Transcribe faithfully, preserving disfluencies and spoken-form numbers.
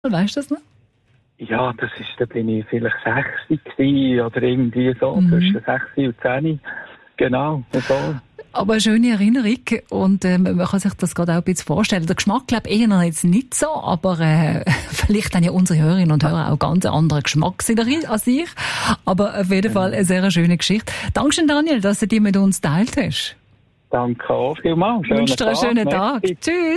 Weißt du das noch? Ja, das ist, da bin ich vielleicht sechzig gewesen, oder irgendwie so, mhm. zwischen sechzig und zehn. Genau, so. Aber eine schöne Erinnerung und ähm, man kann sich das gerade auch ein bisschen vorstellen. Der Geschmack, glaube ich, eher jetzt nicht so, aber äh, vielleicht haben ja unsere Hörerinnen und Hörer auch ganz einen anderen Geschmack als ich. Aber auf jeden Fall eine sehr schöne Geschichte. Dankeschön, Daniel, dass du die mit uns geteilt hast. Danke auch vielmals. Ich wünsche dir einen schönen Tag. Tschüss.